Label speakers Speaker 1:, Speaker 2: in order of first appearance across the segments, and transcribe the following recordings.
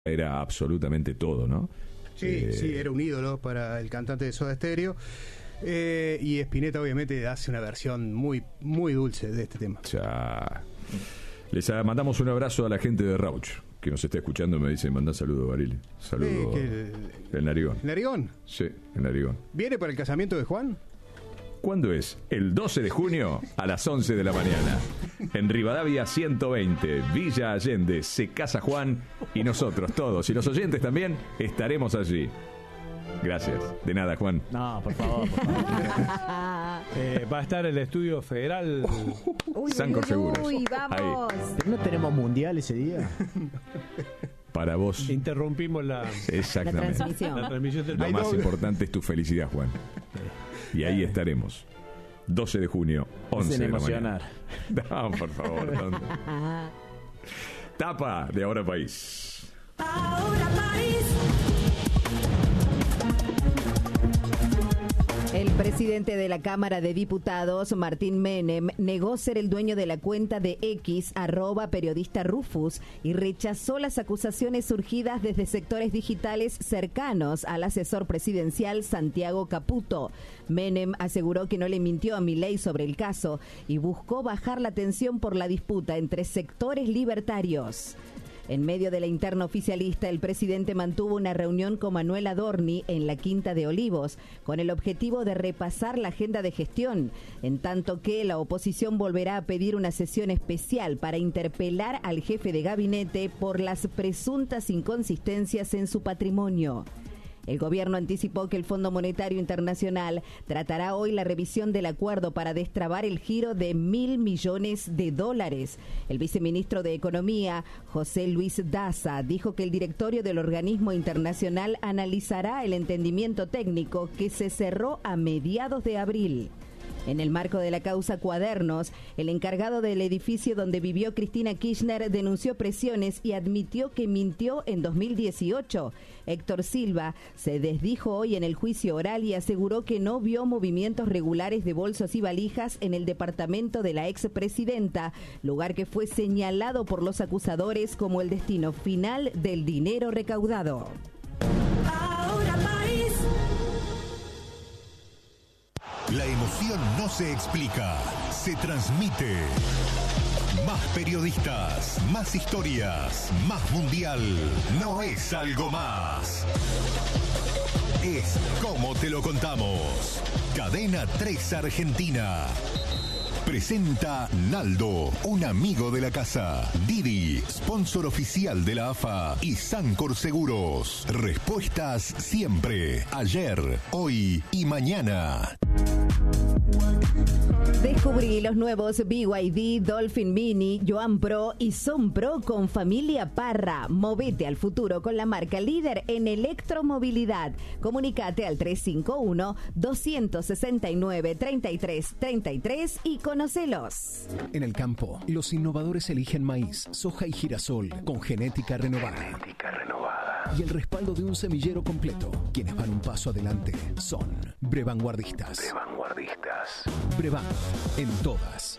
Speaker 1: era absolutamente todo, ¿no?
Speaker 2: Sí, era un ídolo para el cantante de Soda Stereo. Y Spinetta obviamente hace una versión muy, muy dulce de este tema.
Speaker 1: Ya. Les mandamos un abrazo a la gente de Rauch, que nos está escuchando. Me dice, mandá saludos, Barili. Saludos. El Narigón.
Speaker 2: ¿El Narigón?
Speaker 1: Sí, el Narigón.
Speaker 2: ¿Viene para el casamiento de Juan?
Speaker 1: ¿Cuándo es? El 12 de junio a las 11 de la mañana. En Rivadavia 120, Villa Allende, se casa Juan y nosotros todos, y los oyentes también, estaremos allí. Gracias. De nada, Juan.
Speaker 3: No, por favor. Va a estar el Estudio Federal.
Speaker 1: Sancor Seguros.
Speaker 4: Uy, vamos.
Speaker 3: ¿No tenemos mundial ese día?
Speaker 1: Para vos.
Speaker 3: Interrumpimos la
Speaker 1: transmisión.
Speaker 3: La transmisión del
Speaker 1: Lo más importante es tu felicidad, Juan. Y ahí estaremos. 12 de junio, 11 de la mañana. No, por favor. Tapa de Ahora País.
Speaker 4: Ahora País. El presidente de la Cámara de Diputados, Martín Menem, negó ser el dueño de la cuenta de X, @periodista Rufus, y rechazó las acusaciones surgidas desde sectores digitales cercanos al asesor presidencial Santiago Caputo. Menem aseguró que no le mintió a Milei sobre el caso y buscó bajar la tensión por la disputa entre sectores libertarios. En medio de la interna oficialista, el presidente mantuvo una reunión con Manuel Adorni en la Quinta de Olivos, con el objetivo de repasar la agenda de gestión, en tanto que la oposición volverá a pedir una sesión especial para interpelar al jefe de gabinete por las presuntas inconsistencias en su patrimonio. El gobierno anticipó que el Fondo Monetario Internacional tratará hoy la revisión del acuerdo para destrabar el giro de $1.000 millones. El viceministro de Economía, José Luis Daza, dijo que el directorio del organismo internacional analizará el entendimiento técnico que se cerró a mediados de abril. En el marco de la causa Cuadernos, el encargado del edificio donde vivió Cristina Kirchner denunció presiones y admitió que mintió en 2018. Héctor Silva se desdijo hoy en el juicio oral y aseguró que no vio movimientos regulares de bolsos y valijas en el departamento de la expresidenta, lugar que fue señalado por los acusadores como el destino final del dinero recaudado.
Speaker 5: Ahora País.
Speaker 6: La emoción no se explica, se transmite. Más periodistas, más historias, más mundial. No es algo más. Es como te lo contamos. Cadena 3 Argentina. Presenta Naldo, un amigo de la casa. Didi, sponsor oficial de la AFA. Y Sancor Seguros. Respuestas siempre. Ayer, hoy y mañana.
Speaker 4: Descubrí los nuevos BYD, Dolphin Mini, Joan Pro y Son Pro con familia Parra. Movete al futuro con la marca líder en electromovilidad. Comunicate al 351-269-3333 y conocelos.
Speaker 7: En el campo, los innovadores eligen maíz, soja y girasol con genética renovada. Y el respaldo de un semillero completo. Quienes van un paso adelante son Brevanguardistas. Brevan, en todas.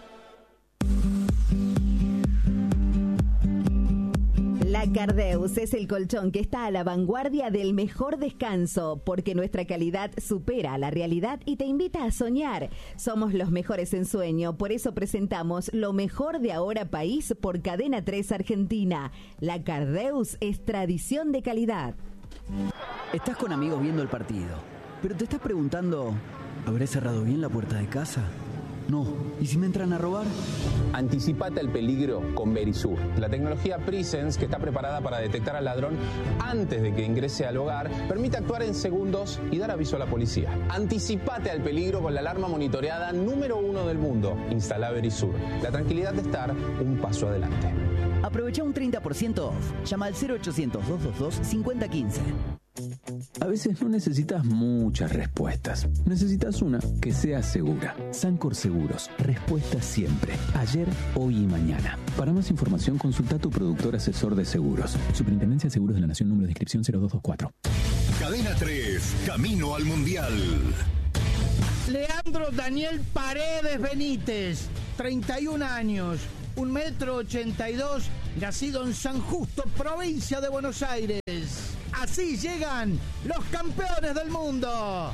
Speaker 4: La Cardeus es el colchón que está a la vanguardia del mejor descanso, porque nuestra calidad supera la realidad y te invita a soñar. Somos los mejores en sueño, por eso presentamos lo mejor de Ahora País por Cadena 3 Argentina. La Cardeus es tradición de calidad.
Speaker 8: Estás con amigos viendo el partido, pero te estás preguntando, ¿habré cerrado bien la puerta de casa? No. ¿Y si me entran a robar?
Speaker 9: Anticipate al peligro con Verisur, la tecnología Presence que está preparada para detectar al ladrón antes de que ingrese al hogar, permite actuar en segundos y dar aviso a la policía. Anticipate al peligro con la alarma monitoreada número 1 del mundo. Instala Verisur, la tranquilidad de estar un paso adelante.
Speaker 8: Aprovecha un 30% off. Llama al 0800-222-5015.
Speaker 10: A veces no necesitas muchas respuestas. Necesitas una que sea segura. Sancor Seguros. Respuesta siempre. Ayer, hoy y mañana. Para más información, consulta a tu productor asesor de seguros. Superintendencia de Seguros de la Nación, número de inscripción 0224.
Speaker 6: Cadena 3. Camino al Mundial.
Speaker 11: Leandro Daniel Paredes Benítez, 31 años, 1,82 m, nacido en San Justo, provincia de Buenos Aires. Así llegan los campeones del mundo.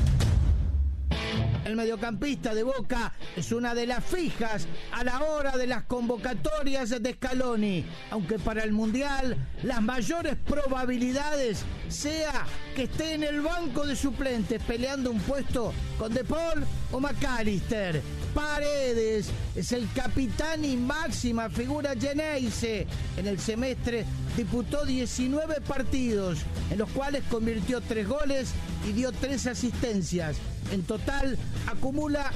Speaker 11: El mediocampista de Boca es una de las fijas a la hora de las convocatorias de Scaloni, aunque para el Mundial las mayores probabilidades sea que esté en el banco de suplentes peleando un puesto con De Paul o McAllister. Paredes es el capitán y máxima figura Geneise. En el semestre disputó 19 partidos, en los cuales convirtió 3 goles y dio 3 asistencias. En total acumula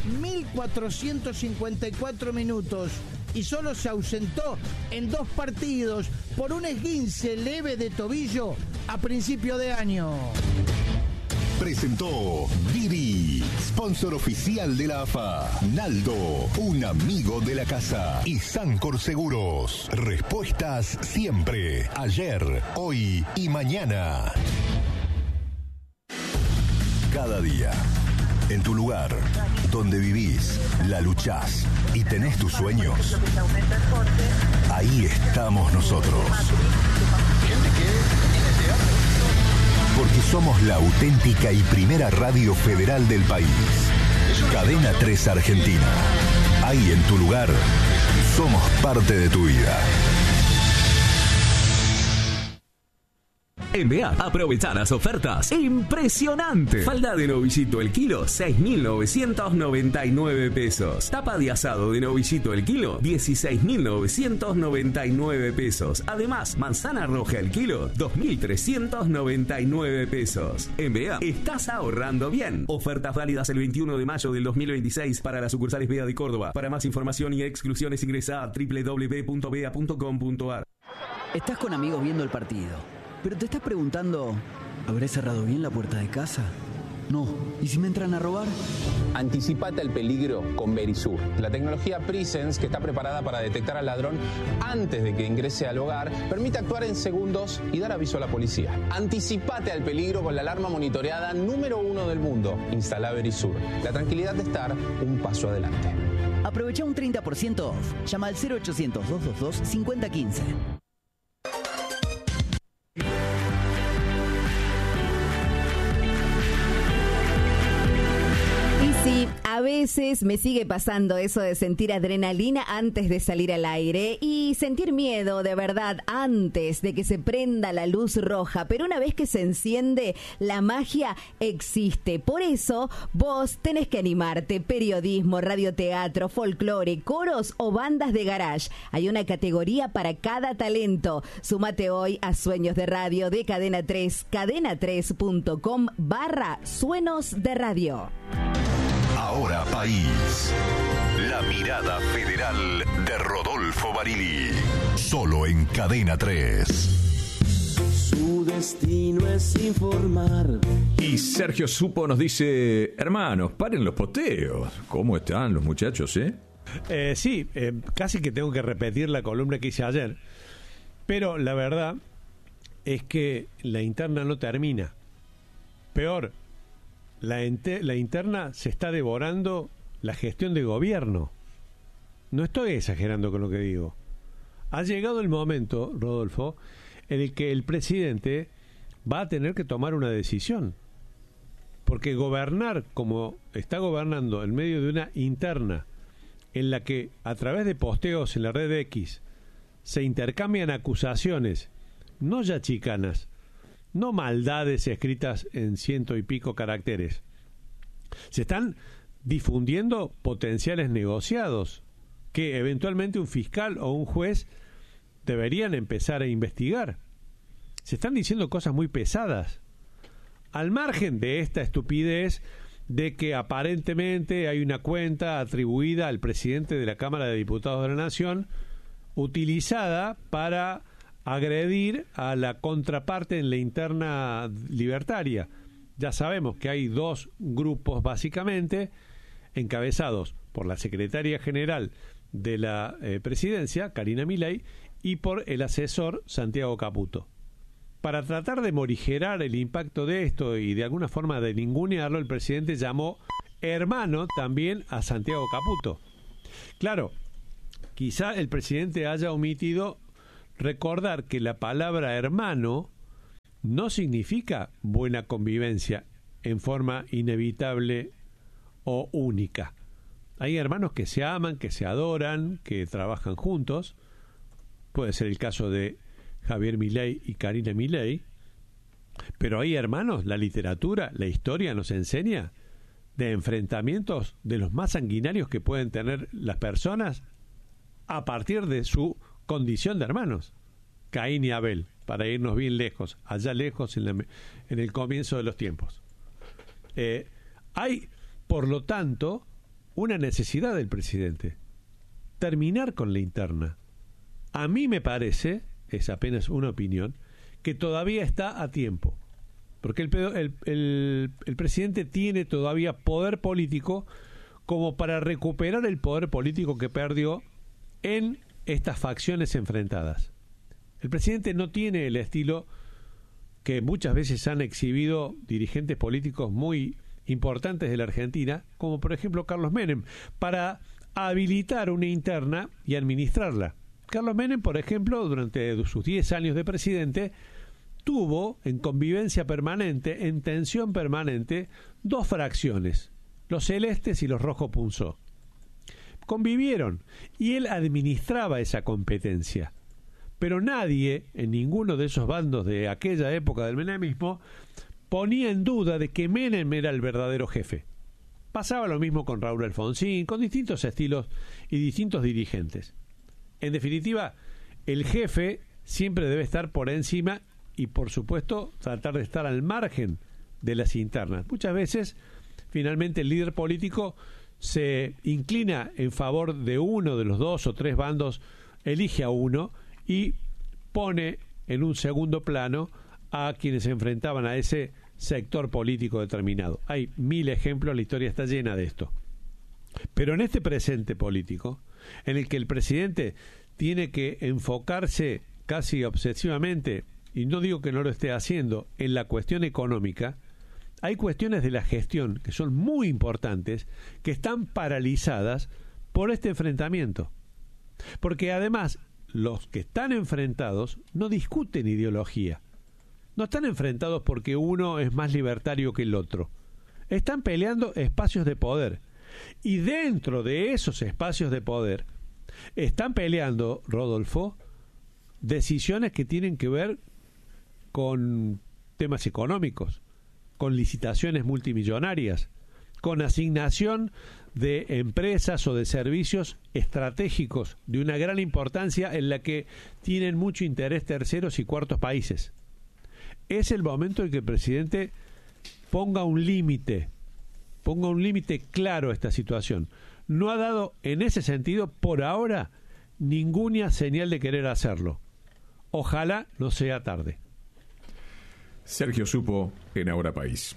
Speaker 11: 1.454 minutos y solo se ausentó en 2 partidos por un esguince leve de tobillo a principio de año.
Speaker 6: Presentó Didi, sponsor oficial de la AFA. Naldo, un amigo de la casa. Y Sancor Seguros. Respuestas siempre. Ayer, hoy y mañana. Cada día, en tu lugar, donde vivís, la luchás y tenés tus sueños, ahí estamos nosotros. Porque somos la auténtica y primera radio federal del país. Cadena 3 Argentina. Ahí en tu lugar, somos parte de tu vida.
Speaker 12: En BA, aprovechar las ofertas. ¡Impresionante! Falda de novillito el kilo, 6.999 pesos. Tapa de asado de novillito el kilo, 16.999 pesos. Además, manzana roja el kilo, 2.399 pesos. En BA, estás ahorrando bien. Ofertas válidas el 21 de mayo del 2026 para las sucursales BA de Córdoba. Para más información y exclusiones ingresa a www.bea.com.ar.
Speaker 8: Estás con amigos viendo el partido. Pero te estás preguntando, ¿habré cerrado bien la puerta de casa? No. ¿Y si me entran a robar?
Speaker 9: Anticipate al peligro con Verisur. La tecnología Presence, que está preparada para detectar al ladrón antes de que ingrese al hogar, permite actuar en segundos y dar aviso a la policía. Anticipate al peligro con la alarma monitoreada número 1 del mundo. Instala Verisur. La tranquilidad de estar un paso adelante.
Speaker 8: Aprovecha un 30% off. Llama al 0800-222-5015.
Speaker 4: Sí, a veces me sigue pasando eso de sentir adrenalina antes de salir al aire y sentir miedo de verdad antes de que se prenda la luz roja, pero una vez que se enciende, la magia existe. Por eso vos tenés que animarte. Periodismo, radioteatro, folclore, coros o bandas de garage. Hay una categoría para cada talento. Súmate hoy a Sueños de Radio de Cadena 3, cadena3.com/suenos de radio.
Speaker 6: Ahora País. La mirada federal de Rodolfo Barili. Solo en Cadena 3.
Speaker 13: Su destino es informar.
Speaker 1: Y Sergio Supo nos dice: hermanos, paren los poteos. ¿Cómo están los muchachos,
Speaker 3: Sí, casi que tengo que repetir la columna que hice ayer. Pero la verdad es que la interna no termina. Peor, la interna se está devorando la gestión de gobierno. No estoy exagerando con lo que digo. Ha llegado el momento, Rodolfo, en el que el presidente va a tener que tomar una decisión. Porque gobernar como está gobernando en medio de una interna en la que a través de posteos en la red X se intercambian acusaciones, no ya chicanas, no maldades escritas en 100 y pico caracteres. Se están difundiendo potenciales negociados que eventualmente un fiscal o un juez deberían empezar a investigar. Se están diciendo cosas muy pesadas. Al margen de esta estupidez de que aparentemente hay una cuenta atribuida al presidente de la Cámara de Diputados de la Nación utilizada para agredir a la contraparte en la interna libertaria. Ya sabemos que hay 2 grupos básicamente encabezados por la secretaria general de la presidencia, Karina Milei, y por el asesor Santiago Caputo. Para tratar de morigerar el impacto de esto y de alguna forma de ningunearlo, el presidente llamó hermano también a Santiago Caputo. Claro, quizá el presidente haya omitido recordar que la palabra hermano no significa buena convivencia en forma inevitable o única. Hay hermanos que se aman, que se adoran, que trabajan juntos. Puede ser el caso de Javier Milei y Karina Milei. Pero hay hermanos, la literatura, la historia nos enseña de enfrentamientos de los más sanguinarios que pueden tener las personas a partir de su condición de hermanos. Caín y Abel, para irnos bien lejos, allá lejos en el comienzo de los tiempos. Hay, por lo tanto, una necesidad del presidente, terminar con la interna. A mí me parece, es apenas una opinión, que todavía está a tiempo, porque el presidente tiene todavía poder político como para recuperar el poder político que perdió en estas facciones enfrentadas. El presidente no tiene el estilo que muchas veces han exhibido dirigentes políticos muy importantes de la Argentina, como por ejemplo Carlos Menem, para habilitar una interna y administrarla. Carlos Menem, por ejemplo, durante sus 10 años de presidente, tuvo en convivencia permanente, en tensión permanente, 2 fracciones, los celestes y los rojo punzó. Convivieron y él administraba esa competencia. Pero nadie, en ninguno de esos bandos de aquella época del menemismo, ponía en duda de que Menem era el verdadero jefe. Pasaba lo mismo con Raúl Alfonsín, con distintos estilos y distintos dirigentes. En definitiva, el jefe siempre debe estar por encima y, por supuesto, tratar de estar al margen de las internas. Muchas veces, finalmente, el líder político se inclina en favor de uno de los 2 o 3 bandos, elige a uno y pone en un segundo plano a quienes se enfrentaban a ese sector político determinado. Hay 1000 ejemplos, la historia está llena de esto. Pero en este presente político, en el que el presidente tiene que enfocarse casi obsesivamente, y no digo que no lo esté haciendo, en la cuestión económica, hay cuestiones de la gestión que son muy importantes, que están paralizadas por este enfrentamiento. Porque además, los que están enfrentados no discuten ideología. No están enfrentados porque uno es más libertario que el otro. Están peleando espacios de poder. Y dentro de esos espacios de poder, están peleando, Rodolfo, decisiones que tienen que ver con temas económicos, con licitaciones multimillonarias, con asignación de empresas o de servicios estratégicos de una gran importancia en la que tienen mucho interés terceros y cuartos países. Es el momento en que el presidente ponga un límite claro a esta situación. No ha dado en ese sentido por ahora ninguna señal de querer hacerlo. Ojalá no sea tarde.
Speaker 1: Sergio Supo en Ahora País.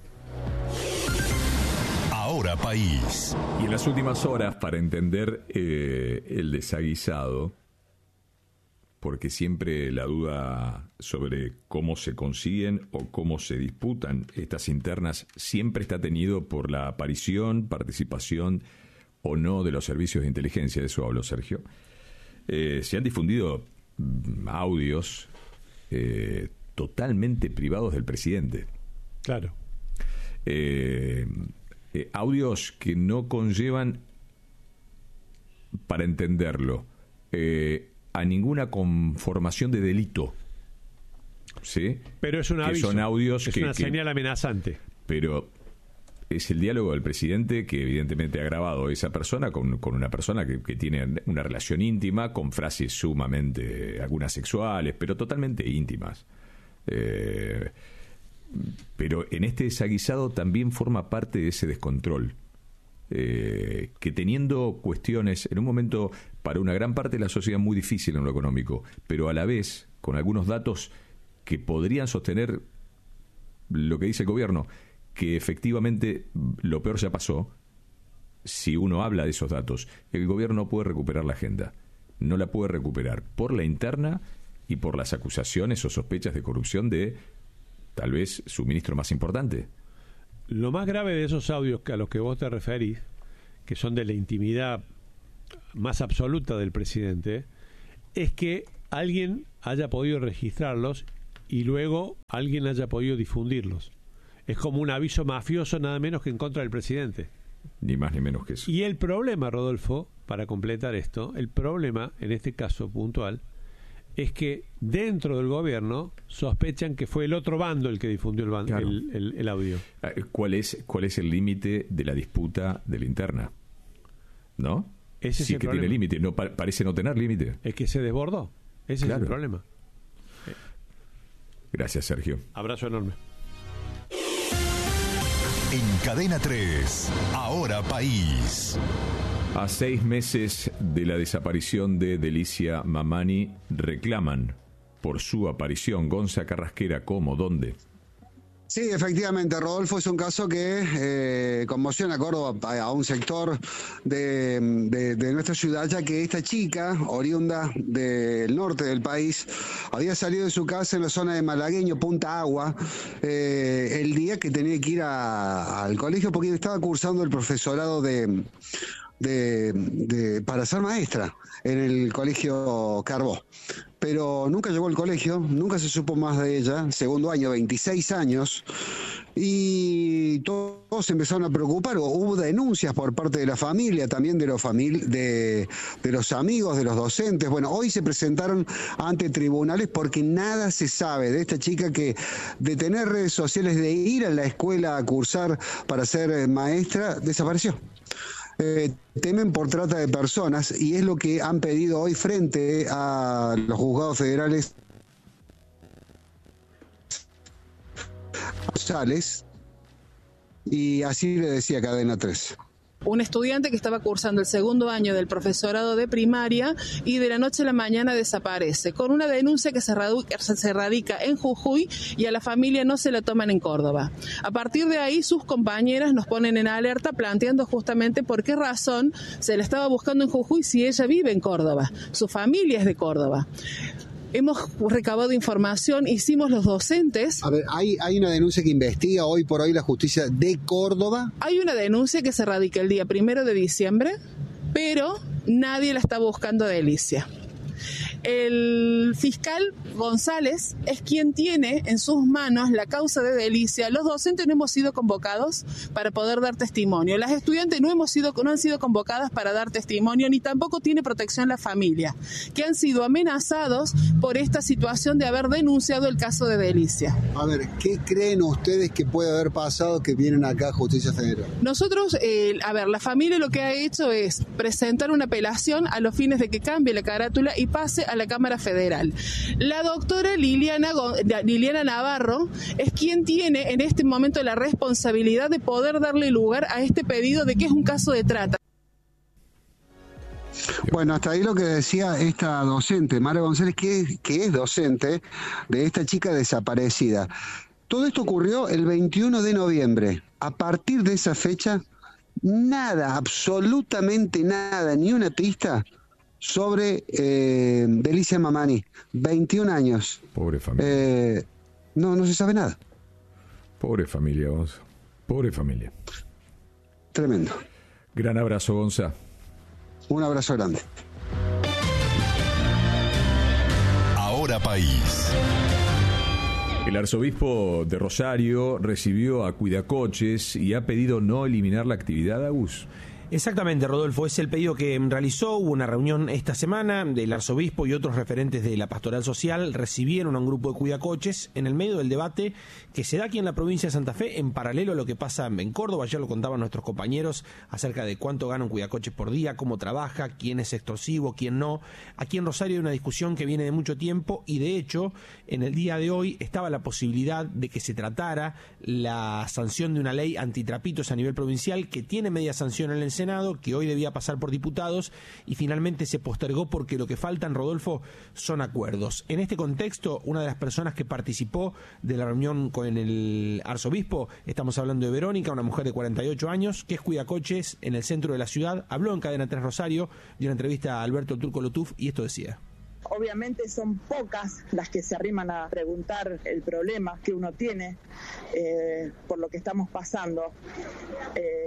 Speaker 6: Ahora País.
Speaker 1: Y en las últimas horas, para entender el desaguisado, porque siempre la duda sobre cómo se consiguen o cómo se disputan estas internas siempre está tenido por la aparición, participación o no de los servicios de inteligencia. De eso habló Sergio. Se han difundido audios totalmente privados del presidente.
Speaker 3: Claro.
Speaker 1: Audios que no conllevan, para entenderlo, a ninguna conformación de delito. ¿Sí?
Speaker 3: Pero es un aviso.
Speaker 1: Son audios
Speaker 3: es una señal amenazante.
Speaker 1: Pero es el diálogo del presidente que evidentemente ha grabado esa persona con una persona que tiene una relación íntima, con frases sumamente, algunas sexuales, pero totalmente íntimas. Pero en este desaguisado también forma parte de ese descontrol. Que teniendo cuestiones en un momento para una gran parte de la sociedad muy difícil en lo económico, pero a la vez con algunos datos que podrían sostener lo que dice el gobierno, que efectivamente lo peor ya pasó. Si uno habla de esos datos, el gobierno no puede recuperar la agenda, no la puede recuperar por la interna y por las acusaciones o sospechas de corrupción de tal vez su ministro más importante.
Speaker 3: Lo más grave de esos audios a los que vos te referís, que son de la intimidad más absoluta del presidente, es que alguien haya podido registrarlos y luego alguien haya podido difundirlos. Es como un aviso mafioso nada menos que en contra del presidente.
Speaker 1: Ni más ni menos que eso.
Speaker 3: Y el problema, Rodolfo, para completar esto, el problema en este caso puntual es que dentro del gobierno sospechan que fue el otro bando el que difundió
Speaker 1: Claro.
Speaker 3: el audio.
Speaker 1: ¿Cuál es el límite de la disputa de la interna? ¿No?
Speaker 3: Ese es
Speaker 1: sí
Speaker 3: el
Speaker 1: que
Speaker 3: problema.
Speaker 1: tiene límite, no parece no tener límite.
Speaker 3: Es que se desbordó. Ese
Speaker 1: Claro.
Speaker 3: es el problema.
Speaker 1: Gracias, Sergio.
Speaker 3: Abrazo enorme.
Speaker 6: En Cadena 3, Ahora País.
Speaker 1: A 6 meses de la desaparición de Delicia Mamani, reclaman por su aparición. Gonza Carrasquera, ¿cómo? ¿Dónde?
Speaker 14: Sí, efectivamente, Rodolfo, es un caso que conmociona a Córdoba, a un sector de nuestra ciudad, ya que esta chica, oriunda del norte del país, había salido de su casa en la zona de Malagueño, Punta Agua, el día que tenía que ir al colegio porque estaba cursando el profesorado para ser maestra en el colegio Carbó. Pero nunca llegó al colegio, nunca se supo más de ella, segundo año, 26 años, y todos se empezaron a preocupar. Hubo denuncias por parte de la familia, también de los amigos, de los docentes. Bueno, hoy se presentaron ante tribunales porque nada se sabe de esta chica que de tener redes sociales, de ir a la escuela a cursar para ser maestra, desapareció. Temen por trata de personas y es lo que han pedido hoy frente a los juzgados federales y así le decía Cadena 3.
Speaker 15: Un estudiante que estaba cursando el segundo año del profesorado de primaria y de la noche a la mañana desaparece, con una denuncia que se radica en Jujuy y a la familia no se la toman en Córdoba. A partir de ahí, sus compañeras nos ponen en alerta planteando justamente por qué razón se la estaba buscando en Jujuy si ella vive en Córdoba, su familia es de Córdoba. Hemos recabado información, hicimos los docentes.
Speaker 14: A ver, hay una denuncia que investiga hoy por hoy la justicia de Córdoba.
Speaker 15: Hay una denuncia que se radica el día 1 de diciembre, pero nadie la está buscando a Delicia. El fiscal González es quien tiene en sus manos la causa de Delicia. Los docentes no hemos sido convocados para poder dar testimonio. Las estudiantes no han sido convocadas para dar testimonio, ni tampoco tiene protección la familia, que han sido amenazados por esta situación de haber denunciado el caso de Delicia.
Speaker 14: A ver, ¿qué creen ustedes que puede haber pasado que vienen acá a Justicia Federal?
Speaker 15: Nosotros, la familia lo que ha hecho es presentar una apelación a los fines de que cambie la carátula y pase a la Cámara Federal. La doctora Liliana Navarro es quien tiene en este momento la responsabilidad de poder darle lugar a este pedido de que es un caso de trata.
Speaker 14: Bueno, hasta ahí lo que decía esta docente, Mara González, que es docente de esta chica desaparecida. Todo esto ocurrió el 21 de noviembre. A partir de esa fecha, nada, absolutamente nada, ni una pista sobre Delicia Mamani, 21 años.
Speaker 1: Pobre familia.
Speaker 14: No se sabe nada.
Speaker 1: Pobre familia, Gonza. Pobre familia.
Speaker 14: Tremendo.
Speaker 1: Gran abrazo, Gonza.
Speaker 14: Un abrazo grande.
Speaker 6: Ahora País.
Speaker 1: El arzobispo de Rosario recibió a Cuidacoches y ha pedido no eliminar la actividad, Agus.
Speaker 16: Exactamente, Rodolfo, es el pedido que realizó. Hubo una reunión esta semana del arzobispo y otros referentes de la pastoral social recibieron a un grupo de cuidacoches en el medio del debate que se da aquí en la provincia de Santa Fe, en paralelo a lo que pasa en Córdoba. Ayer lo contaban nuestros compañeros acerca de cuánto gana un cuidacoches por día, cómo trabaja, quién es extorsivo, quién no. Aquí en Rosario hay una discusión que viene de mucho tiempo y de hecho en el día de hoy estaba la posibilidad de que se tratara la sanción de una ley antitrapitos a nivel provincial que tiene media sanción en el Senado, que hoy debía pasar por diputados y finalmente se postergó porque lo que faltan, Rodolfo, son acuerdos. En este contexto, una de las personas que participó de la reunión con el arzobispo, estamos hablando de Verónica, una mujer de 48 años, que es cuidacoches en el centro de la ciudad, habló en Cadena 3 Rosario, dio una entrevista a Alberto Turco Lutuf y esto decía.
Speaker 17: Obviamente son pocas las que se arriman a preguntar el problema que uno tiene por lo que estamos pasando.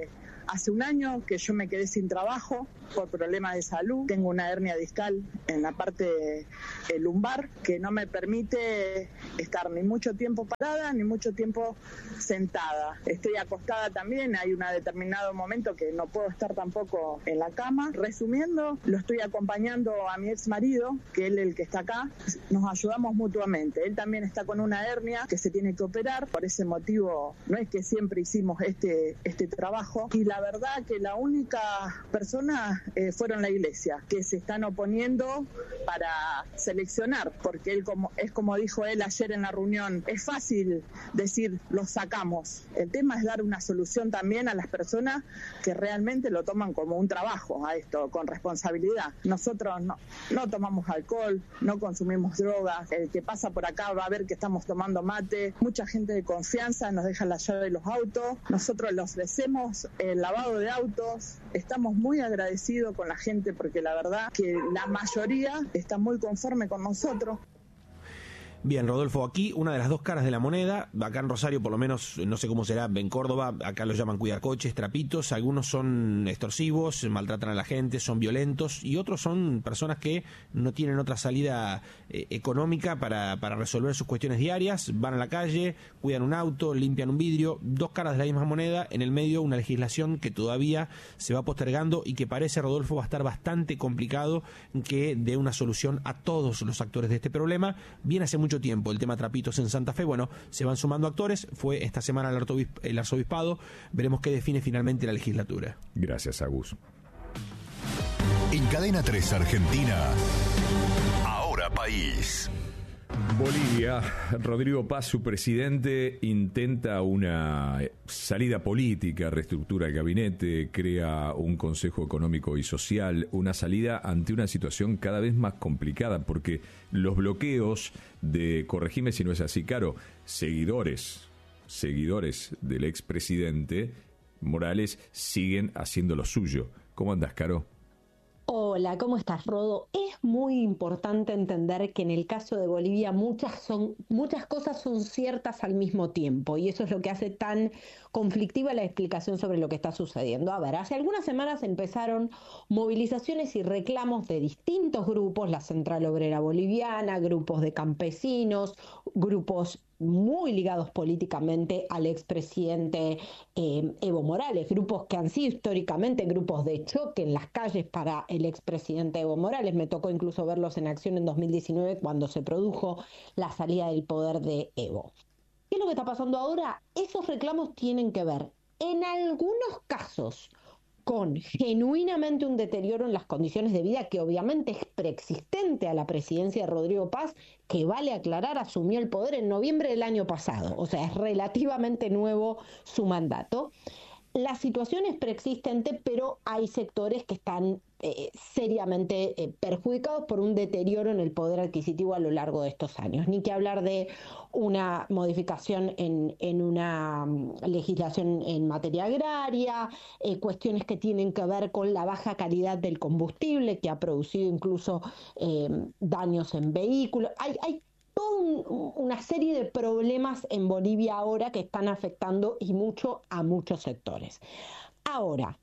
Speaker 17: Hace un año que yo me quedé sin trabajo por problemas de salud. Tengo una hernia discal en la parte lumbar que no me permite estar ni mucho tiempo parada ni mucho tiempo sentada. Estoy acostada también, hay un determinado momento que no puedo estar tampoco en la cama. Resumiendo, lo estoy acompañando a mi ex marido, que él es el que está acá. Nos ayudamos mutuamente. Él también está con una hernia que se tiene que operar. Por ese motivo no es que siempre hicimos este trabajo. Y la verdad que la única persona fueron la iglesia, que se están oponiendo para seleccionar, porque él como dijo él ayer en la reunión, es fácil decir lo sacamos. El tema es dar una solución también a las personas que realmente lo toman como un trabajo a esto, con responsabilidad. Nosotros no tomamos alcohol, no consumimos drogas. El que pasa por acá va a ver que estamos tomando mate. Mucha gente de confianza nos deja la llave de los autos. Nosotros le ofrecemos el lavado de autos. Estamos muy agradecidos con la gente porque la verdad que la mayoría está muy conforme con nosotros.
Speaker 16: Bien, Rodolfo, aquí una de las dos caras de la moneda. Acá en Rosario, por lo menos, no sé cómo será en Córdoba, acá los llaman cuidacoches, trapitos. Algunos son extorsivos, maltratan a la gente, son violentos, y otros son personas que no tienen otra salida económica para resolver sus cuestiones diarias. Van a la calle, cuidan un auto, limpian un vidrio. Dos caras de la misma moneda. En el medio, una legislación que todavía se va postergando y que parece, Rodolfo, va a estar bastante complicado que dé una solución a todos los actores de este problema. Bien, hace mucho tiempo el tema trapitos en Santa Fe. Bueno, se van sumando actores. Fue esta semana el arzobispado. Veremos qué define finalmente la legislatura.
Speaker 1: Gracias, Agus.
Speaker 6: En Cadena 3 Argentina, Ahora País.
Speaker 1: Bolivia, Rodrigo Paz, su presidente, intenta una salida política, reestructura el gabinete, crea un Consejo Económico y Social, una salida ante una situación cada vez más complicada, porque los bloqueos de, corregime si no es así, Caro, seguidores del expresidente Morales siguen haciendo lo suyo. ¿Cómo andás, Caro?
Speaker 18: Hola, ¿cómo estás, Rodo? Es muy importante entender que en el caso de Bolivia muchas cosas son ciertas al mismo tiempo, y eso es lo que hace tan conflictiva la explicación sobre lo que está sucediendo. A ver, hace algunas semanas empezaron movilizaciones y reclamos de distintos grupos, la Central Obrera Boliviana, grupos de campesinos, grupos muy ligados políticamente al expresidente Evo Morales, grupos que han sido históricamente grupos de choque en las calles para el expresidente Evo Morales. Me tocó incluso verlos en acción en 2019 cuando se produjo la salida del poder de Evo. ¿Qué es lo que está pasando ahora? Esos reclamos tienen que ver, en algunos casos, con genuinamente un deterioro en las condiciones de vida que obviamente es preexistente a la presidencia de Rodrigo Paz, que vale aclarar, asumió el poder en noviembre del año pasado, o sea, es relativamente nuevo su mandato. La situación es preexistente, pero hay sectores que están seriamente perjudicados por un deterioro en el poder adquisitivo a lo largo de estos años. Ni que hablar de una modificación en una legislación en materia agraria, cuestiones que tienen que ver con la baja calidad del combustible, que ha producido incluso daños en vehículos. Hay toda una serie de problemas en Bolivia ahora que están afectando y mucho a muchos sectores. Ahora,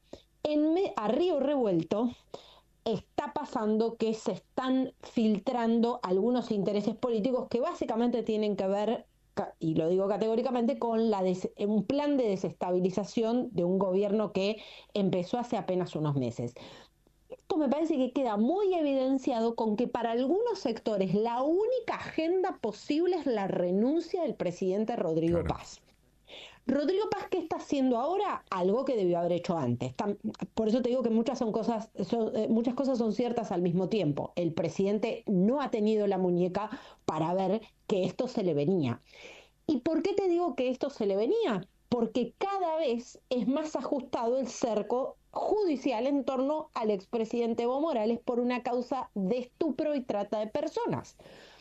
Speaker 18: a río revuelto está pasando que se están filtrando algunos intereses políticos que básicamente tienen que ver, y lo digo categóricamente, con un plan de desestabilización de un gobierno que empezó hace apenas unos meses. Esto me parece que queda muy evidenciado con que para algunos sectores la única agenda posible es la renuncia del presidente Rodrigo Paz. Rodrigo Paz, ¿qué está haciendo ahora? Algo que debió haber hecho antes. Por eso te digo que muchas cosas son ciertas al mismo tiempo. El presidente no ha tenido la muñeca para ver que esto se le venía. ¿Y por qué te digo que esto se le venía? Porque cada vez es más ajustado el cerco judicial en torno al expresidente Evo Morales por una causa de estupro y trata de personas.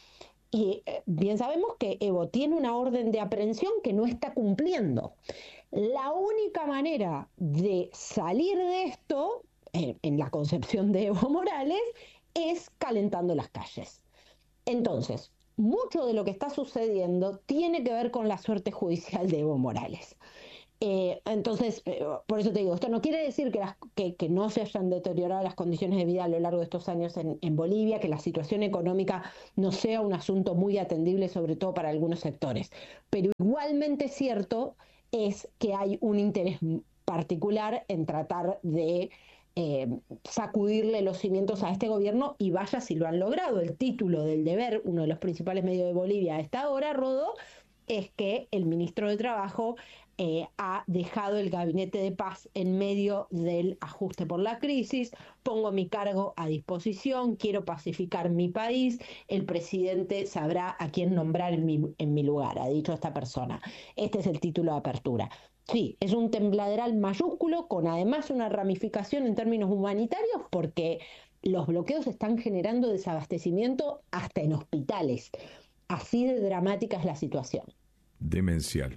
Speaker 18: Y bien sabemos que Evo tiene una orden de aprehensión que no está cumpliendo. La única manera de salir de esto, en la concepción de Evo Morales, es calentando las calles. Entonces, mucho de lo que está sucediendo tiene que ver con la suerte judicial de Evo Morales. Entonces, por eso te digo, esto no quiere decir que no se hayan deteriorado las condiciones de vida a lo largo de estos años en Bolivia, que la situación económica no sea un asunto muy atendible, sobre todo para algunos sectores. Pero igualmente cierto es que hay un interés particular en tratar de sacudirle los cimientos a este gobierno, y vaya si lo han logrado. El título del Deber, uno de los principales medios de Bolivia a esta hora, Rodo, es que el ministro de Trabajo ha dejado el gabinete de paz en medio del ajuste por la crisis. Pongo mi cargo a disposición, quiero pacificar mi país, el presidente sabrá a quién nombrar en mi lugar, ha dicho esta persona. Este es el título de apertura. Sí, es un tembladeral mayúsculo, con además una ramificación en términos humanitarios, porque los bloqueos están generando desabastecimiento hasta en hospitales. Así de dramática es la situación.
Speaker 1: Demencial.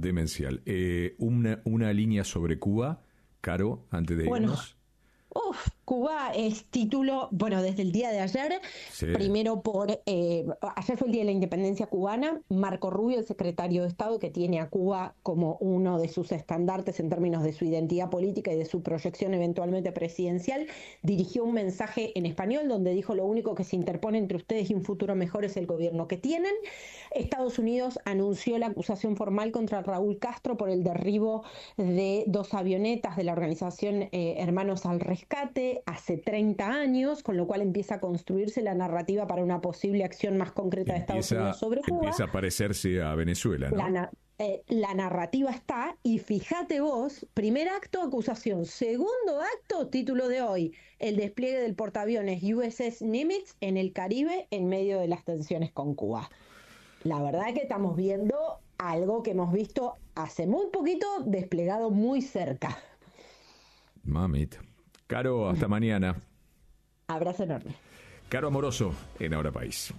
Speaker 1: Una línea sobre Cuba, Caro, antes de irnos.
Speaker 18: Cuba es título, desde el día de ayer, sí. Primero ayer fue el Día de la Independencia Cubana. Marco Rubio, el secretario de Estado, que tiene a Cuba como uno de sus estandartes en términos de su identidad política y de su proyección eventualmente presidencial, dirigió un mensaje en español donde dijo: lo único que se interpone entre ustedes y un futuro mejor es el gobierno que tienen. Estados Unidos anunció la acusación formal contra Raúl Castro por el derribo de 2 avionetas de la organización Hermanos al Rescate hace 30 años, con lo cual empieza a construirse la narrativa para una posible acción más concreta de Estados Unidos sobre Cuba.
Speaker 1: Empieza a parecerse a Venezuela, ¿no?
Speaker 18: La narrativa está, y fíjate vos, primer acto, acusación; segundo acto, título de hoy, el despliegue del portaaviones USS Nimitz en el Caribe en medio de las tensiones con Cuba. La verdad es que estamos viendo algo que hemos visto hace muy poquito desplegado muy cerca.
Speaker 1: Mamita. Caro, hasta mañana.
Speaker 18: Abrazo enorme.
Speaker 1: Caro Amoroso en Ahora País.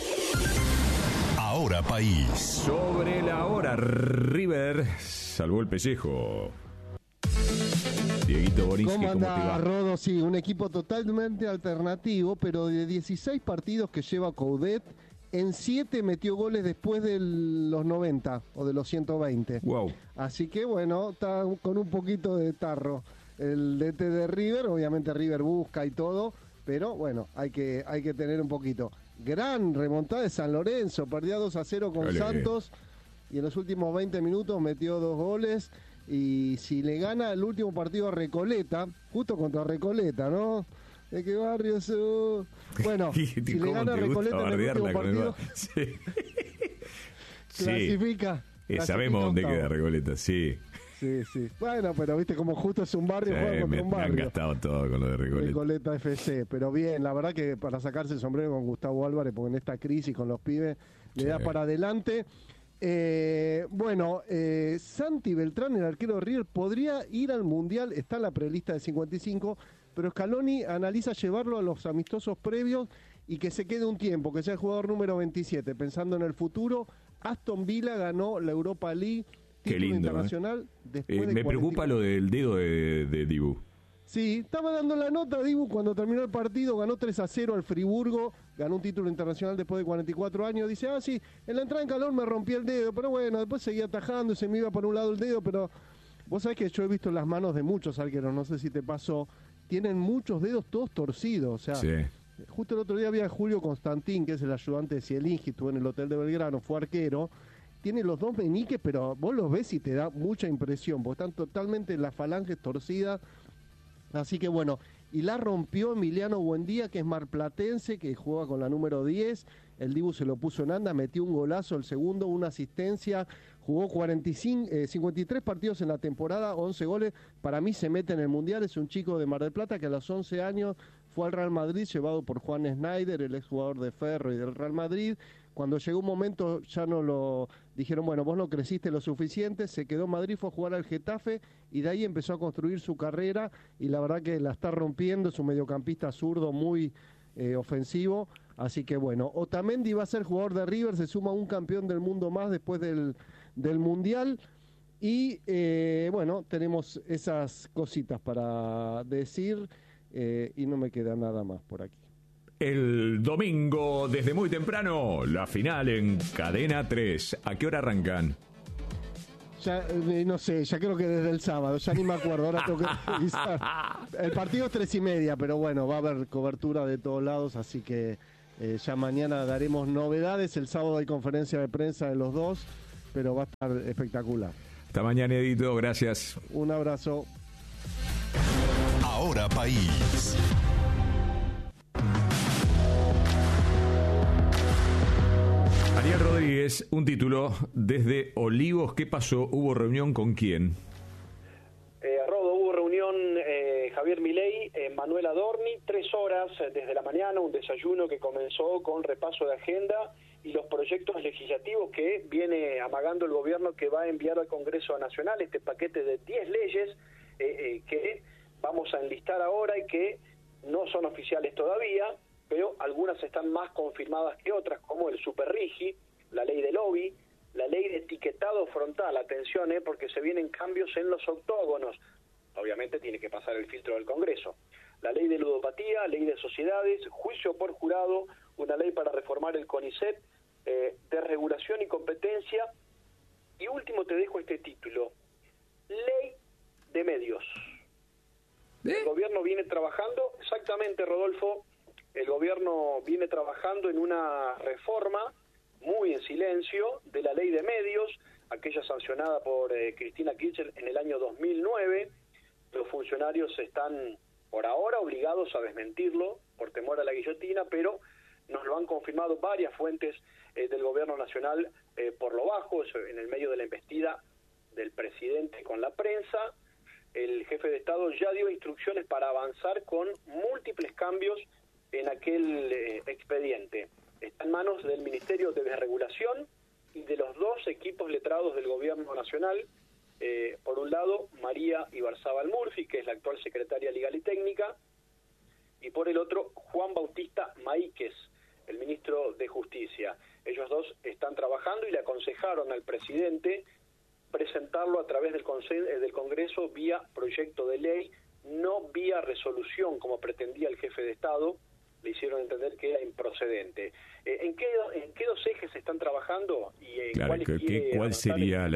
Speaker 6: Ahora País.
Speaker 1: Sobre la hora, River salvó el pellejo. Dieguito Borinski,
Speaker 19: ¿cómo anda,
Speaker 1: te va?
Speaker 19: Rodo? Sí, un equipo totalmente alternativo, pero de 16 partidos que lleva Coudet, en 7 metió goles después de los 90 o de los 120.
Speaker 1: Wow.
Speaker 19: Así que bueno, está con un poquito de tarro el DT de River. Obviamente River busca y todo, pero bueno, hay que tener un poquito. Gran remontada de San Lorenzo, perdía 2-0 con Santos y en los últimos 20 minutos metió 2 goles. Y si le gana el último partido a Recoleta, justo contra Recoleta, ¿no? ¿De qué barrio sos? Bueno, si le gana a Recoleta en el último partido, clasifica.
Speaker 1: Sabemos dónde queda Recoleta, sí.
Speaker 19: Sí. Bueno, pero viste como justo es un barrio, juega contra un barrio.
Speaker 1: Me han gastado todo con lo de Recoleta.
Speaker 19: Recoleta FC, pero bien, la verdad que para sacarse el sombrero con Gustavo Álvarez, porque en esta crisis con los pibes le da para adelante. Santi Beltrán, el arquero de River, podría ir al Mundial, está en la prelista de 55, pero Scaloni analiza llevarlo a los amistosos previos y que se quede un tiempo, que sea el jugador número 27, pensando en el futuro. Aston Villa ganó la Europa League.
Speaker 1: Qué lindo,
Speaker 19: internacional, después de
Speaker 1: me preocupa lo del dedo de Dibu.
Speaker 19: Sí, estaba dando la nota Dibu cuando terminó el partido, ganó 3-0 al Friburgo, ganó un título internacional después de 44 años. Dice, sí, en la entrada en calor me rompí el dedo, pero bueno, después seguía atajando y se me iba por un lado el dedo, pero vos sabés que yo he visto las manos de muchos arqueros, no sé si te pasó, tienen muchos dedos todos torcidos, o sea, sí. Justo el otro día había Julio Constantín, que es el ayudante de Cielinski, estuvo en el hotel de Belgrano, fue arquero. Tiene los 2 meñiques, pero vos los ves y te da mucha impresión, porque están totalmente las falanges torcidas. Así que bueno, y la rompió Emiliano Buendía, que es marplatense, que juega con la número 10. El Dibu se lo puso en anda, metió un golazo, el segundo, una asistencia. Jugó 53 partidos en la temporada, 11 goles. Para mí se mete en el Mundial, es un chico de Mar del Plata que a los 11 años fue al Real Madrid, llevado por Juan Schneider, el exjugador de Ferro y del Real Madrid. Cuando llegó un momento ya no lo dijeron, bueno, vos no creciste lo suficiente, se quedó en Madrid, fue a jugar al Getafe y de ahí empezó a construir su carrera y la verdad que la está rompiendo, es un mediocampista zurdo muy ofensivo, así que bueno, Otamendi va a ser jugador de River, se suma un campeón del mundo más después del Mundial y bueno, tenemos esas cositas para decir y no me queda nada más por aquí.
Speaker 1: El domingo, desde muy temprano, la final en Cadena 3. ¿A qué hora arrancan?
Speaker 19: Ya, no sé, ya creo que desde el sábado, ya ni me acuerdo, ahora tengo que revisar. El partido es 3:30, pero bueno, va a haber cobertura de todos lados, así que ya mañana daremos novedades. El sábado hay conferencia de prensa de los dos, pero va a estar espectacular.
Speaker 1: Hasta mañana, Edito, gracias.
Speaker 19: Un abrazo.
Speaker 6: Ahora País.
Speaker 1: Ariel Rodríguez, un título desde Olivos. ¿Qué pasó? ¿Hubo reunión con quién?
Speaker 20: Rodo, hubo reunión Javier Milei, Manuel Adorni, 3 horas desde la mañana, un desayuno que comenzó con repaso de agenda y los proyectos legislativos que viene amagando el gobierno, que va a enviar al Congreso Nacional, este paquete de 10 leyes que vamos a enlistar ahora y que no son oficiales todavía, pero algunas están más confirmadas que otras, como el Superrigi, la ley de lobby, la ley de etiquetado frontal. Atención, porque se vienen cambios en los octógonos. Obviamente tiene que pasar el filtro del Congreso. La ley de ludopatía, ley de sociedades, juicio por jurado, una ley para reformar el CONICET, de regulación y competencia. Y último te dejo este título, ley de medios. El gobierno viene trabajando, exactamente, Rodolfo, el gobierno viene trabajando en una reforma muy en silencio de la ley de medios, aquella sancionada por Cristina Kirchner en el año 2009. Los funcionarios están por ahora obligados a desmentirlo por temor a la guillotina, pero nos lo han confirmado varias fuentes del gobierno nacional por lo bajo, en el medio de la embestida del presidente con la prensa. El jefe de Estado ya dio instrucciones para avanzar con múltiples cambios en aquel expediente. Está en manos del Ministerio de Desregulación y de los 2 equipos letrados del Gobierno Nacional. Por un lado, María Ibarzábal Murphy, que es la actual secretaria legal y técnica, y por el otro, Juan Bautista Maíquez, el ministro de Justicia. Ellos 2 están trabajando y le aconsejaron al presidente presentarlo a través del Congreso vía proyecto de ley, no vía resolución, como pretendía el jefe de Estado. Le hicieron entender que era improcedente. ¿En qué 2 ejes están trabajando? Y
Speaker 1: claro, ¿cuál sería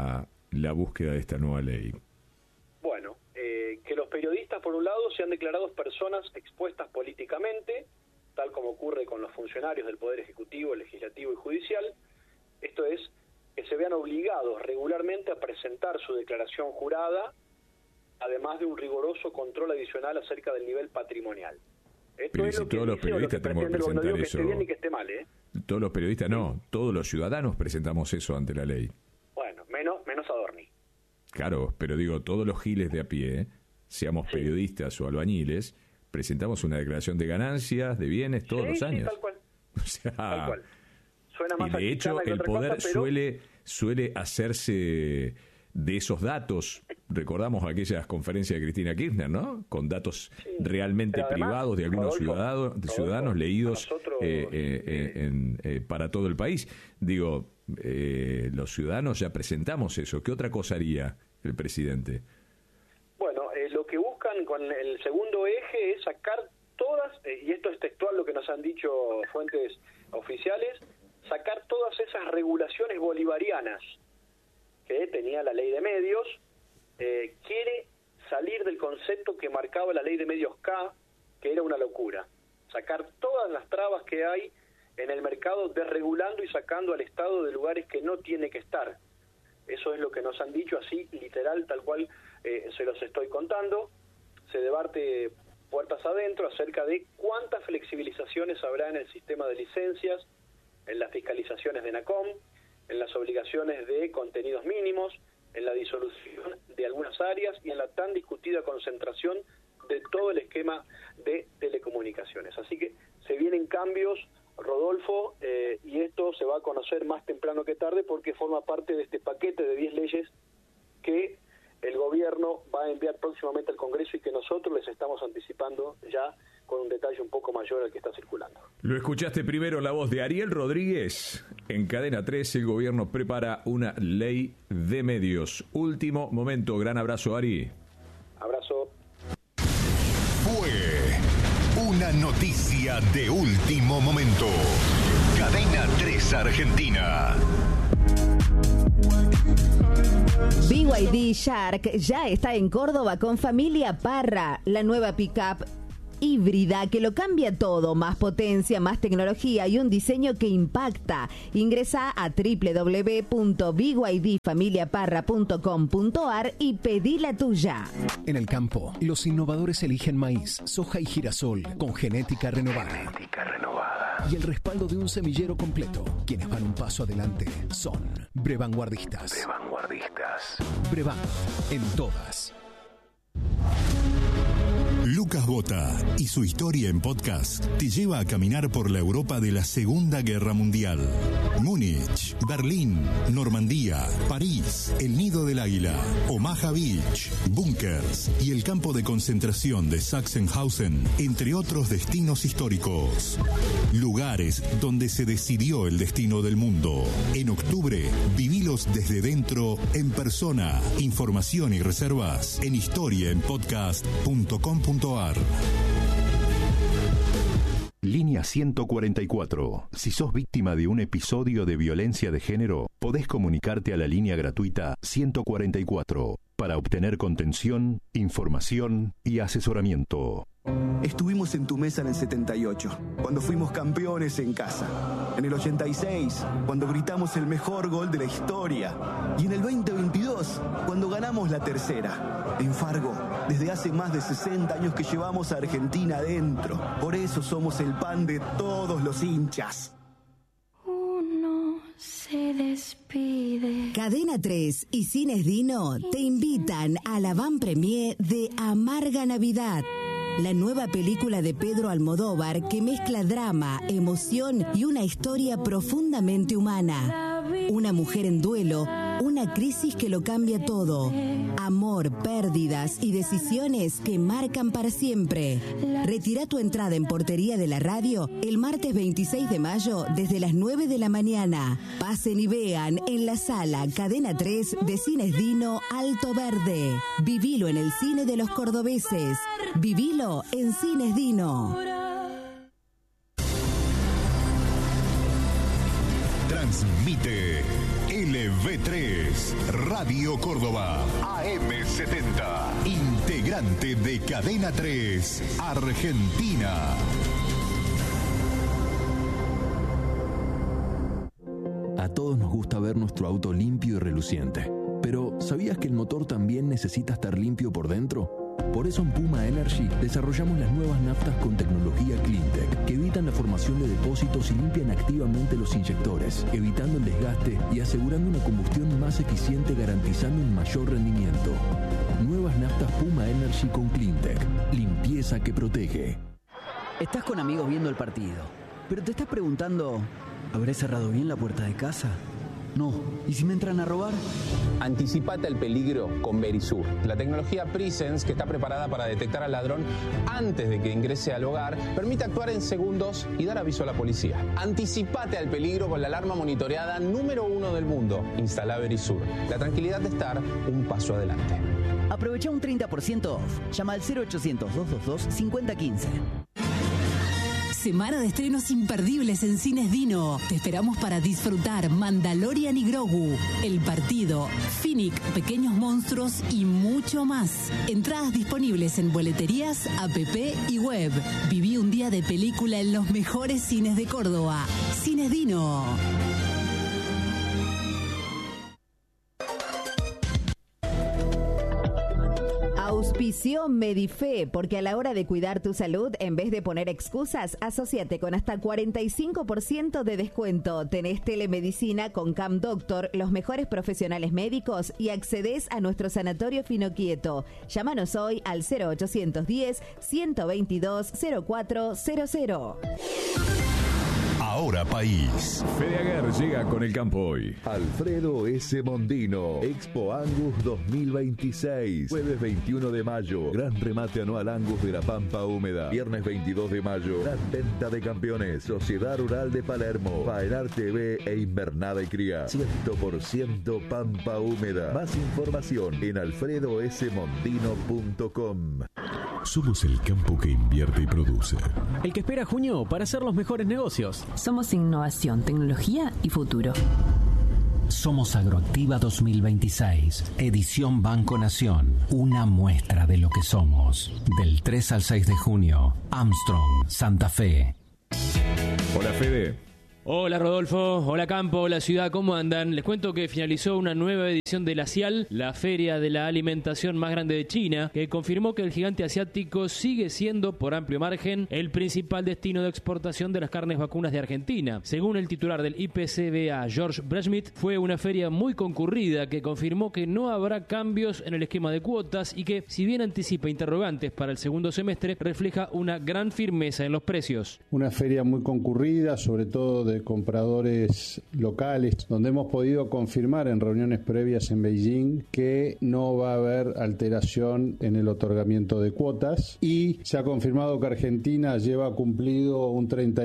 Speaker 1: la búsqueda de esta nueva ley?
Speaker 20: Bueno, que los periodistas, por un lado, sean declarados personas expuestas políticamente, tal como ocurre con los funcionarios del Poder Ejecutivo, Legislativo y Judicial. Esto es, que se vean obligados regularmente a presentar su declaración jurada, además de un riguroso control adicional acerca del nivel patrimonial.
Speaker 1: Pero si todos los periodistas tenemos que presentar eso.
Speaker 20: Que esté bien y que esté mal,
Speaker 1: Todos los periodistas no, todos los ciudadanos presentamos eso ante la ley.
Speaker 20: Bueno, menos Adorni.
Speaker 1: Claro, pero digo, todos los giles de a pie, seamos periodistas o albañiles, presentamos una declaración de ganancias, de bienes, todos los años.
Speaker 20: Tal cual.
Speaker 1: O sea,
Speaker 20: tal cual. Suena más
Speaker 1: y de hecho el poder cosa, pero... suele hacerse de esos datos. Recordamos aquellas conferencias de Cristina Kirchner, ¿no? Con datos realmente además, privados de algunos ciudadanos leídos para todo el país. Digo, los ciudadanos ya presentamos eso. ¿Qué otra cosa haría el presidente?
Speaker 20: Bueno, lo que buscan con el segundo eje es sacar todas, y esto es textual lo que nos han dicho fuentes oficiales, sacar todas esas regulaciones bolivarianas que tenía la ley de medios. Quiere salir del concepto que marcaba la ley de medios K, que era una locura. Sacar todas las trabas que hay en el mercado, desregulando y sacando al Estado de lugares que no tiene que estar. Eso es lo que nos han dicho, así literal, tal cual se los estoy contando. Se debate puertas adentro acerca de cuántas flexibilizaciones habrá en el sistema de licencias, en las fiscalizaciones de NACOM, en las obligaciones de contenidos mínimos, en la disolución de algunas áreas y en la tan discutida concentración de todo el esquema de telecomunicaciones. Así que se vienen cambios, Rodolfo, y esto se va a conocer más temprano que tarde porque forma parte de este paquete de 10 leyes que el gobierno va a enviar próximamente al Congreso y que nosotros les estamos anticipando ya con un detalle un poco mayor al que está circulando.
Speaker 1: Lo escuchaste primero, la voz de Ariel Rodríguez. En Cadena 3 el gobierno prepara una ley de medios. Último momento. Gran abrazo, Ari.
Speaker 20: Abrazo.
Speaker 6: Fue una noticia de último momento. Cadena 3 Argentina.
Speaker 4: BYD Shark ya está en Córdoba con Familia Parra, la nueva pickup híbrida que lo cambia todo, más potencia, más tecnología y un diseño que impacta. Ingresa a www.byddfamiliaparra.com.ar y pedí la tuya.
Speaker 7: En el campo, los innovadores eligen maíz, soja y girasol con genética renovada. Y el respaldo de un semillero completo. Quienes van un paso adelante son Brevanguardistas. Brevan, en todas.
Speaker 6: Lucas Bota y su historia en podcast te lleva a caminar por la Europa de la Segunda Guerra Mundial. Múnich, Berlín, Normandía, París, el Nido del Águila, Omaha Beach, búnkers y el campo de concentración de Sachsenhausen, entre otros destinos históricos. Lugares donde se decidió el destino del mundo. En octubre, vivilos desde dentro, en persona. Información y reservas en historiaenpodcast.com.ar.
Speaker 21: Línea 144. Si sos víctima de un episodio de violencia de género, podés comunicarte a la línea gratuita 144 para obtener contención, información y asesoramiento.
Speaker 22: Estuvimos en tu mesa en el 78, cuando fuimos campeones en casa. En el 86, cuando gritamos el mejor gol de la historia. Y en el 2022, cuando ganamos la tercera. En Fargo, desde hace más de 60 años que llevamos a Argentina adentro. Por eso somos el pan de todos los hinchas.
Speaker 5: Uno se despide.
Speaker 23: Cadena 3 y Cines Dino te invitan a la van premier de Amarga Navidad. La nueva película de Pedro Almodóvar que mezcla drama, emoción y una historia profundamente humana. Una mujer en duelo, una crisis que lo cambia todo. Amor, pérdidas y decisiones que marcan para siempre. Retira tu entrada en Portería de la Radio el martes 26 de mayo desde las 9 de la mañana. Pasen y vean en la sala Cadena 3 de Cines Dino Alto Verde. Vivilo en el cine de los cordobeses. Vivilo en Cines Dino.
Speaker 6: Transmite LV3 Radio Córdoba AM70, integrante de Cadena 3 Argentina.
Speaker 10: A todos nos gusta ver nuestro auto limpio y reluciente, pero ¿sabías que el motor también necesita estar limpio por dentro? Por eso en Puma Energy desarrollamos las nuevas naftas con tecnología Cleantech, que evitan la formación de depósitos y limpian activamente los inyectores, evitando el desgaste y asegurando una combustión más eficiente, garantizando un mayor rendimiento. Nuevas naftas Puma Energy con Cleantech, limpieza que protege.
Speaker 8: Estás con amigos viendo el partido, pero te estás preguntando, ¿habré cerrado bien la puerta de casa? No. ¿Y si me entran a robar?
Speaker 9: Anticipate al peligro con Verisur. La tecnología Presence, que está preparada para detectar al ladrón antes de que ingrese al hogar, permite actuar en segundos y dar aviso a la policía. Anticipate al peligro con la alarma monitoreada número 1 del mundo. Instala Verisur. La tranquilidad de estar un paso adelante.
Speaker 8: Aprovecha un 30% off. Llama al 0800-222-5015.
Speaker 24: Semana de estrenos imperdibles en Cines Dino. Te esperamos para disfrutar Mandalorian y Grogu, El Partido, Finnick, Pequeños Monstruos y mucho más. Entradas disponibles en boleterías, app y web. Viví un día de película en los mejores cines de Córdoba. Cines Dino.
Speaker 4: Auspició Medife, porque a la hora de cuidar tu salud, en vez de poner excusas, asóciate con hasta 45% de descuento. Tenés telemedicina con Cam Doctor, los mejores profesionales médicos y accedés a nuestro sanatorio Finoquieto. Llámanos hoy al 0810-122-0400.
Speaker 6: Ahora País.
Speaker 1: Fede Aguer llega con el campo hoy.
Speaker 25: Alfredo S. Mondino, Expo Angus 2026. Jueves 21 de mayo, gran remate anual Angus de la Pampa Húmeda. Viernes 22 de mayo, gran venta de campeones. Sociedad Rural de Palermo, Faenar TV e Invernada y Cría. 100% Pampa Húmeda. Más información en alfredosmondino.com.
Speaker 6: Somos el campo que invierte y produce.
Speaker 26: El que espera junio para hacer los mejores negocios.
Speaker 27: Somos innovación, tecnología y futuro.
Speaker 7: Somos Agroactiva 2026, edición Banco Nación. Una muestra de lo que somos. Del 3 al 6 de junio, Armstrong, Santa Fe.
Speaker 1: Hola, Fede.
Speaker 2: Hola Rodolfo, hola Campo, hola Ciudad, ¿cómo andan? Les cuento que finalizó una nueva edición de la CIAL, la feria de la alimentación más grande de China, que confirmó que el gigante asiático sigue siendo, por amplio margen, el principal destino de exportación de las carnes vacunas de Argentina. Según el titular del IPCBA, George Breschmidt, fue una feria muy concurrida que confirmó que no habrá cambios en el esquema de cuotas y que, si bien anticipa interrogantes para el segundo semestre, refleja una gran firmeza en los precios.
Speaker 3: Una feria muy concurrida, sobre todo de compradores locales, donde hemos podido confirmar en reuniones previas en Beijing que no va a haber alteración en el otorgamiento de cuotas, y se ha confirmado que Argentina lleva cumplido un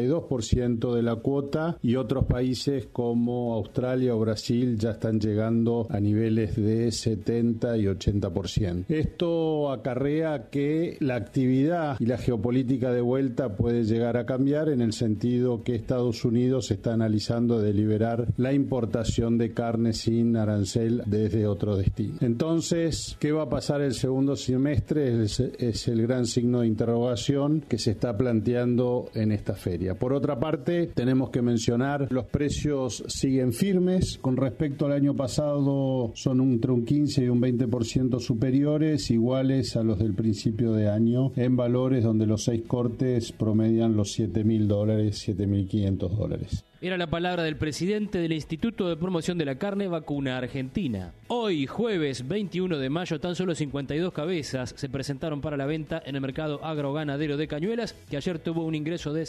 Speaker 3: 32% de la cuota y otros países como Australia o Brasil ya están llegando a niveles de 70 y 80%. Esto acarrea que la actividad y la geopolítica de vuelta puede llegar a cambiar, en el sentido que Estados Unidos está analizando de liberar la importación de carne sin arancel desde otro destino. Entonces, ¿qué va a pasar el segundo semestre? Es el gran signo de interrogación que se está planteando en esta feria. Por otra parte, tenemos que mencionar, los precios siguen firmes. Con respecto al año pasado, son entre un 15 y un 20% superiores, iguales a los del principio de año, en valores donde los 6 cortes promedian los $7.000, $7.500.
Speaker 2: Era la palabra del presidente del Instituto de Promoción de la Carne Vacuna Argentina. Hoy, jueves 21 de mayo, tan solo 52 cabezas se presentaron para la venta en el mercado agroganadero de Cañuelas, que ayer tuvo un ingreso de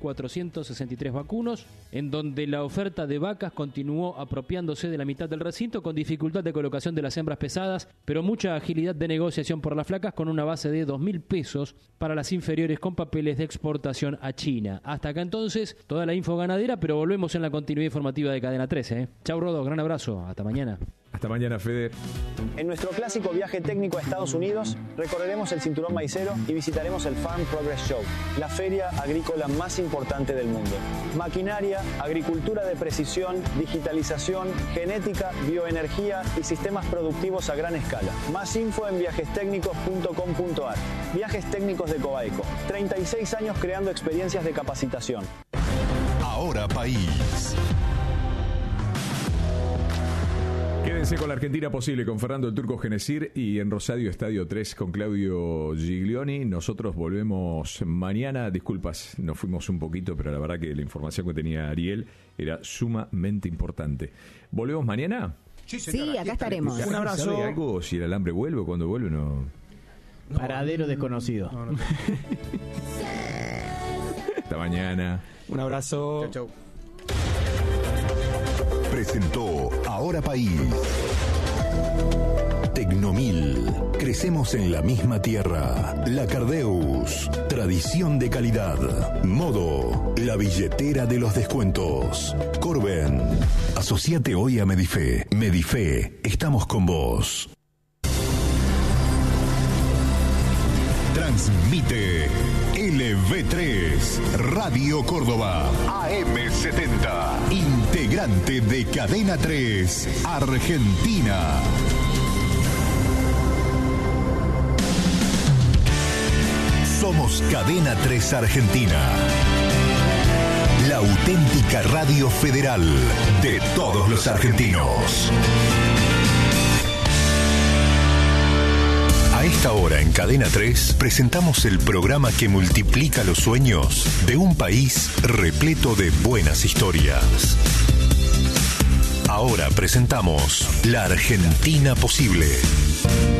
Speaker 2: 6.463 vacunos, en donde la oferta de vacas continuó apropiándose de la mitad del recinto, con dificultad de colocación de las hembras pesadas, pero mucha agilidad de negociación por las flacas, con una base de 2.000 pesos para las inferiores con papeles de exportación a China. Hasta acá entonces, toda la info ganadera, pero volvemos en la continuidad informativa de Cadena 13. Chau Rodo, gran abrazo, hasta mañana.
Speaker 1: Hasta mañana, Fede.
Speaker 11: En nuestro clásico viaje técnico a Estados Unidos, recorreremos el cinturón maicero y visitaremos el Farm Progress Show, la feria agrícola más importante del mundo. Maquinaria, agricultura de precisión, digitalización, genética, bioenergía y sistemas productivos a gran escala. Más info en viajestecnicos.com.ar. Viajes Técnicos de Coaico. 36 años creando experiencias de capacitación.
Speaker 6: Ahora País.
Speaker 1: Quédense con la Argentina Posible con Fernando el Turco Genesir y en Rosario Estadio 3 con Claudio Giglioni. Nosotros volvemos mañana. Disculpas, nos fuimos un poquito, pero la verdad que la información que tenía Ariel era sumamente importante. ¿Volvemos mañana?
Speaker 4: Sí, acá estaremos.
Speaker 1: Un abrazo. ¿Sabe algo si el alambre vuelve o cuando vuelve? No.
Speaker 12: Paradero desconocido.
Speaker 1: No. Hasta mañana.
Speaker 12: Un abrazo.
Speaker 6: Chau, chau. Presentó Ahora País. Tecnomil. Crecemos en la misma tierra. La Cardeus. Tradición de calidad. Modo. La billetera de los descuentos. Corben. Asociate hoy a Medife. Medife. Estamos con vos. Transmite LV3 Radio Córdoba AM70, integrante de Cadena 3 Argentina. Somos Cadena 3 Argentina, la auténtica radio federal de todos los argentinos. A esta hora en Cadena 3 presentamos el programa que multiplica los sueños de un país repleto de buenas historias. Ahora presentamos La Argentina Posible.